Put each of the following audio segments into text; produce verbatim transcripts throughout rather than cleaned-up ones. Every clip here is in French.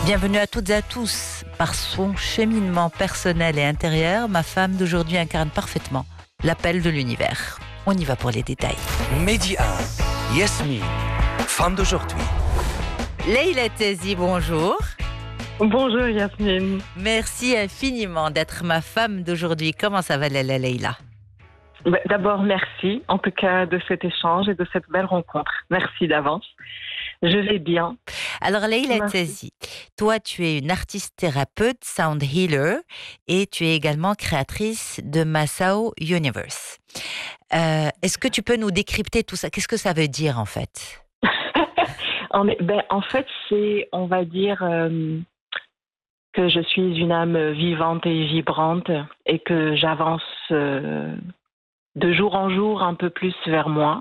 Bienvenue à toutes et à tous. Par son cheminement personnel et intérieur, ma femme d'aujourd'hui incarne parfaitement l'appel de l'univers. On y va pour les détails. Mehdi un, Yasmine, femme d'aujourd'hui. Leïla Tezi, bonjour. Bonjour Yasmine. Merci infiniment d'être ma femme d'aujourd'hui. Comment ça va, Leïla Leïla? D'abord, merci en tout cas de cet échange et de cette belle rencontre. Merci d'avance. Je vais bien. Alors Leïla Tezi, toi tu es une artiste thérapeute, sound healer, et tu es également créatrice de Masao Universe. Euh, est-ce que tu peux nous décrypter tout ça? Qu'est-ce que ça veut dire en fait? en, ben, en fait, c'est, on va dire, euh, que je suis une âme vivante et vibrante et que j'avance euh, de jour en jour un peu plus vers moi.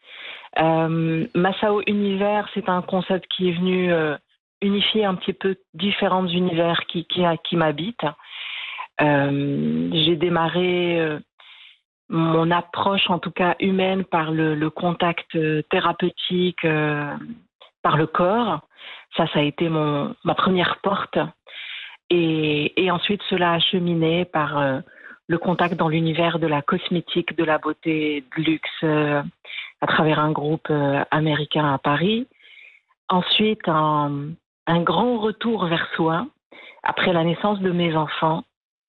Euh, Masao Univers, c'est un concept qui est venu euh, unifier un petit peu différents univers qui, qui, qui m'habitent. Euh, j'ai démarré euh, mon approche, en tout cas humaine, par le, le contact thérapeutique, euh, par le corps. Ça, ça a été mon, ma première porte. Et, et ensuite, cela a cheminé par euh, le contact dans l'univers de la cosmétique, de la beauté, de luxe, euh, à travers un groupe euh, américain à Paris. Ensuite, un, un grand retour vers soi, après la naissance de mes enfants,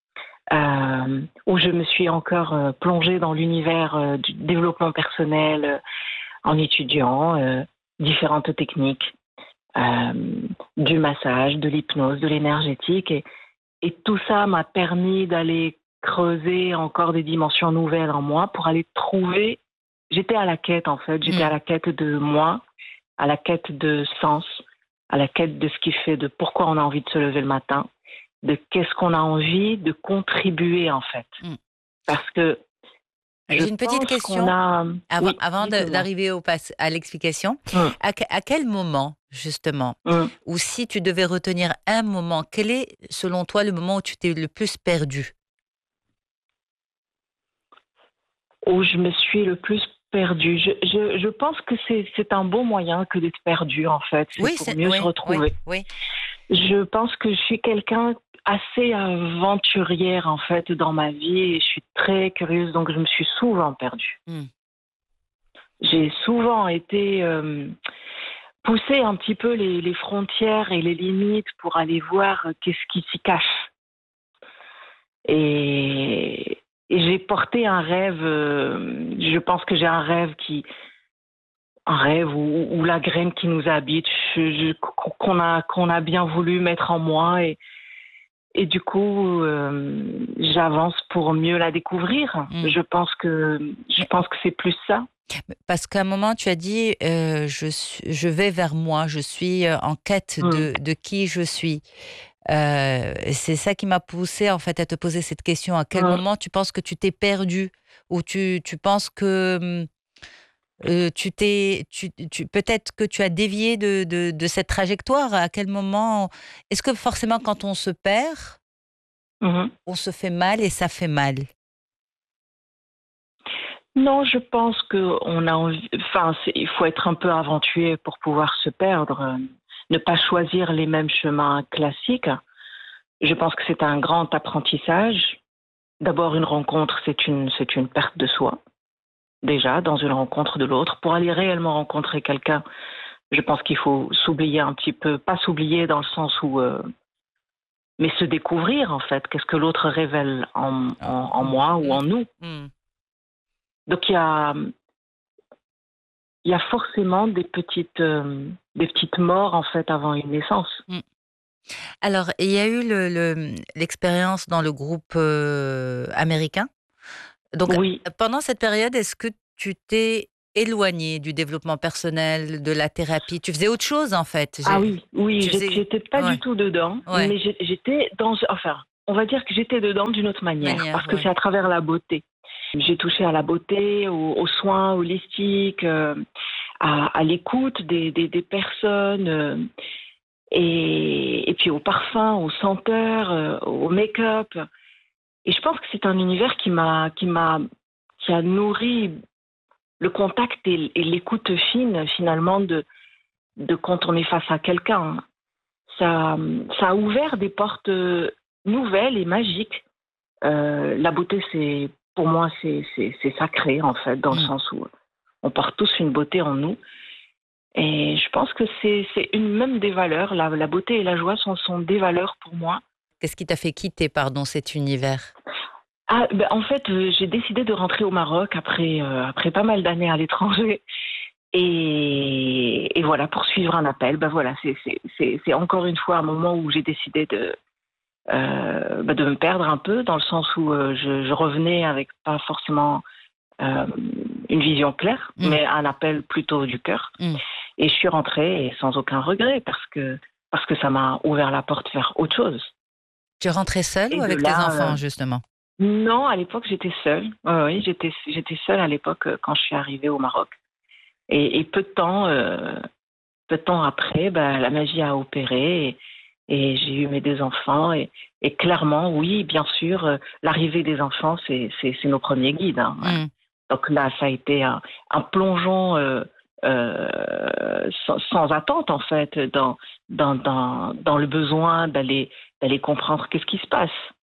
euh, où je me suis encore euh, plongée dans l'univers euh, du développement personnel euh, en étudiant euh, différentes techniques, euh, du massage, de l'hypnose, de l'énergétique. Et, et tout ça m'a permis d'aller creuser encore des dimensions nouvelles en moi pour aller trouver. J'étais à la quête, en fait. J'étais mmh. à la quête de moi, à la quête de sens, à la quête de ce qui fait, de pourquoi on a envie de se lever le matin, de qu'est-ce qu'on a envie de contribuer, en fait. Mmh. Parce que j'ai une petite question a... avant, oui, avant de, d'arriver au pass, à l'explication. Mmh. À, à quel moment, justement, mmh. ou si tu devais retenir un moment, quel est, selon toi, le moment où tu t'es le plus perdu? Où je me suis le plus perdue. Je, je, je pense que c'est, c'est un bon moyen que d'être perdue, en fait. C'est oui, pour c'est, mieux oui, se retrouver. Oui, oui. Je pense que je suis quelqu'un assez aventurière, en fait, dans ma vie. Et je suis très curieuse, donc je me suis souvent perdue. Mm. J'ai souvent été euh, poussée un petit peu les, les frontières et les limites pour aller voir qu'est-ce qui s'y cache. Et... Et j'ai porté un rêve, euh, je pense que j'ai un rêve qui, un rêve où, où la graine qui nous habite, je, je, qu'on a, qu'on a bien voulu mettre en moi et, et du coup, euh, j'avance pour mieux la découvrir. Mmh. Je pense que, je pense que c'est plus ça. Parce qu'à un moment, tu as dit, euh, je, suis, je vais vers moi, je suis en quête mmh. de, de qui je suis. Euh, c'est ça qui m'a poussée en fait à te poser cette question. À quel mmh. moment tu penses que tu t'es perdue ou tu, tu penses que euh, tu t'es, tu, tu, peut-être que tu as dévié de, de, de cette trajectoire. À quel moment? Est-ce que forcément quand on se perd, mmh. on se fait mal et ça fait mal? Non, je pense que on a envie. Enfin, c'est, il faut être un peu aventureux pour pouvoir se perdre. Ne pas choisir les mêmes chemins classiques. Je pense que c'est un grand apprentissage. D'abord, une rencontre, c'est une, c'est une perte de soi. Déjà, dans une rencontre de l'autre. Pour aller réellement rencontrer quelqu'un, je pense qu'il faut s'oublier un petit peu. Pas s'oublier dans le sens où... Euh, mais se découvrir, en fait. Qu'est-ce que l'autre révèle en, en, en moi ou en nous. Donc, il y a... Il y a forcément des petites, euh, des petites morts, en fait, avant une naissance. Mm. Alors, il y a eu le, le, l'expérience dans le groupe euh, américain. Donc, oui. Pendant cette période, est-ce que tu t'es éloignée du développement personnel, de la thérapie? Tu faisais autre chose, en fait? Ah oui, oui, tu faisais... j'étais pas ouais. du tout dedans, ouais. mais j'étais dans... Enfin, on va dire que j'étais dedans d'une autre manière, manière parce ouais. que c'est à travers la beauté. J'ai touché à la beauté, aux, aux soins holistiques, euh, à, à l'écoute des, des, des personnes, euh, et, et puis au parfum, aux senteurs, euh, au make-up. Et je pense que c'est un univers qui m'a, qui m'a, qui a nourri le contact et, et l'écoute fine, finalement, de, de quand on est face à quelqu'un. ça, ça a ouvert des portes nouvelles et magiques. Euh, la beauté, c'est, pour moi, c'est, c'est, c'est sacré, en fait, dans le Mm. sens où on porte tous une beauté en nous. Et je pense que c'est, c'est une même des valeurs. La, la beauté et la joie sont, sont des valeurs pour moi. Qu'est-ce qui t'a fait quitter, pardon, cet univers? Ah, ben, en fait, euh, j'ai décidé de rentrer au Maroc après, euh, après pas mal d'années à l'étranger. Et, et voilà, pour suivre un appel, ben voilà, c'est, c'est, c'est, c'est encore une fois un moment où j'ai décidé de, euh, ben de me perdre un peu, dans le sens où euh, je, je revenais avec pas forcément euh, une vision claire, Mm. mais un appel plutôt du cœur. Mm. Et je suis rentrée et sans aucun regret parce que, parce que ça m'a ouvert la porte vers autre chose. Tu es rentrée seule Et ou de avec tes là, enfants, euh, justement? non, à l'époque, j'étais seule. Ouais, oui, j'étais, j'étais seule à l'époque euh, quand je suis arrivée au Maroc. Et, et peu de temps, euh, peu de temps après, bah, la magie a opéré et, et j'ai eu mes deux enfants. Et, et clairement, oui, bien sûr, euh, l'arrivée des enfants, c'est, c'est, c'est nos premiers guides. Hein, ouais. Mm. Donc là, ça a été un, un plongeon euh, euh, sans, sans attente, en fait, dans, dans, dans, dans le besoin d'aller, d'aller comprendre qu'est-ce qui se passe.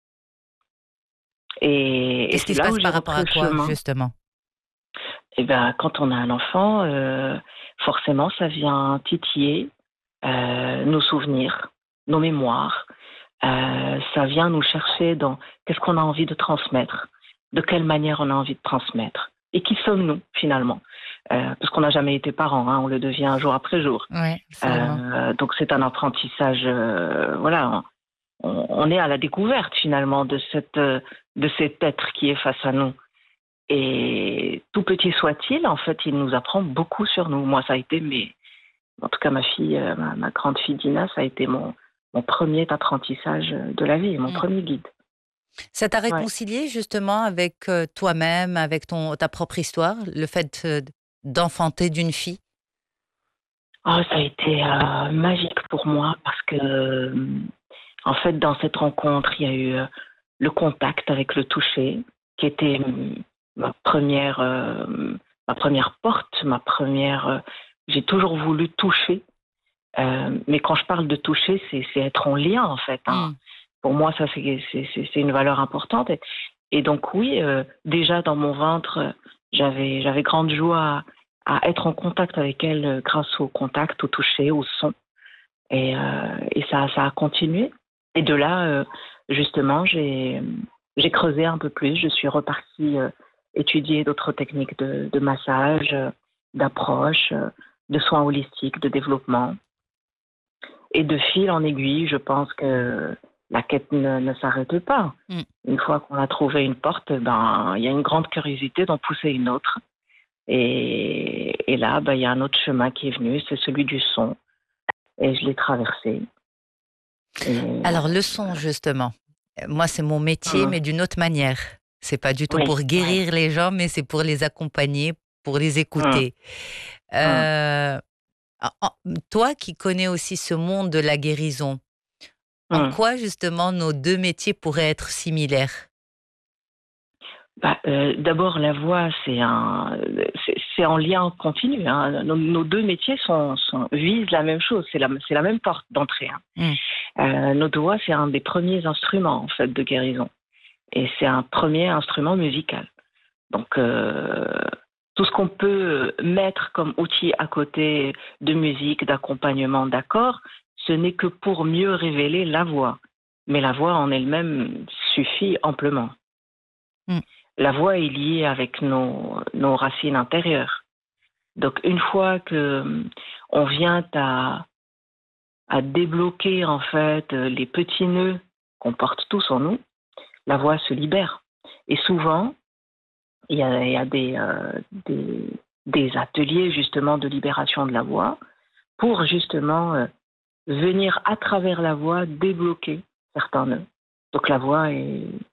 Et, et Qu'est-ce qui c'est se là passe où j'ai par rapport repris à le quoi, chemin. justement? Eh ben, quand on a un enfant, euh, forcément, ça vient titiller euh, nos souvenirs, nos mémoires. Euh, ça vient nous chercher dans qu'est-ce qu'on a envie de transmettre, de quelle manière on a envie de transmettre. Et qui sommes-nous, finalement euh, Parce qu'on n'a jamais été parents, hein, on le devient jour après jour. Oui, absolument. Euh, donc c'est un apprentissage, euh, voilà, on, on est à la découverte, finalement, de, cette, de cet être qui est face à nous. Et tout petit soit-il, en fait, il nous apprend beaucoup sur nous. Moi, ça a été, mes, en tout cas, ma fille, euh, ma, ma grande fille Dina, ça a été mon, mon premier apprentissage de la vie, mon Mm. premier guide. Ça t'a Ouais. réconcilié, justement, avec euh, toi-même, avec ton, ta propre histoire, le fait euh, d'enfanter d'une fille? Oh, ça a été euh, magique pour moi parce que, euh, en fait, dans cette rencontre, il y a eu euh, le contact avec le toucher, qui était euh, ma première, euh, ma première porte, ma première. Euh, j'ai toujours voulu toucher, euh, mais quand je parle de toucher, c'est, c'est être en lien, en fait. Hein. Mm. Pour moi, ça c'est, c'est, c'est, c'est une valeur importante. Et, et donc oui, euh, déjà dans mon ventre, j'avais, j'avais grande joie à, à être en contact avec elle euh, grâce au contact, au toucher, au son. Et, euh, et ça, ça a continué. Et de là, euh, justement, j'ai, j'ai creusé un peu plus. Je suis repartie euh, étudier d'autres techniques de, de massage, euh, d'approche, euh, de soins holistiques, de développement. Et de fil en aiguille, je pense que la quête ne, ne s'arrête pas. Mm. Une fois qu'on a trouvé une porte, ben, il y a une grande curiosité d'en pousser une autre. Et, et là, ben, il y a un autre chemin qui est venu, c'est celui du son. Et je l'ai traversé. Et, Alors, le son, justement. Euh, Moi, c'est mon métier, Hum. mais d'une autre manière. C'est pas du tout Oui, pour oui. guérir les gens, mais c'est pour les accompagner, pour les Hum, écouter. hum. Euh, en- en- toi qui connais aussi ce monde de la guérison, en Hum. quoi, justement, nos deux métiers pourraient être similaires? Bah, euh, d'abord, la voix, c'est un, c'est, c'est en lien continu. Hein. Nos, nos deux métiers sont, sont, visent la même chose. C'est la, c'est la même porte d'entrée. Hein. Mm. Euh, notre voix, c'est un des premiers instruments en fait de guérison, et c'est un premier instrument musical. Donc, euh, tout ce qu'on peut mettre comme outil à côté de musique, d'accompagnement, d'accords, ce n'est que pour mieux révéler la voix. Mais la voix en elle-même suffit amplement. Mm. La voix est liée avec nos, nos racines intérieures. Donc, une fois que on vient à, à débloquer en fait les petits nœuds qu'on porte tous en nous, la voix se libère. Et souvent, il y a, il y a des, euh, des, des ateliers justement de libération de la voix pour justement euh, venir à travers la voix débloquer certains nœuds. Donc la voix est